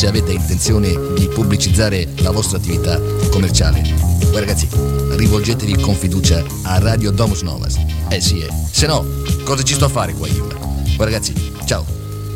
se avete intenzione di pubblicizzare la vostra attività commerciale. Poi ragazzi, rivolgetevi con fiducia a Radio Domus Novas. Sì, se no, cosa ci sto a fare qua io? Poi ragazzi, ciao.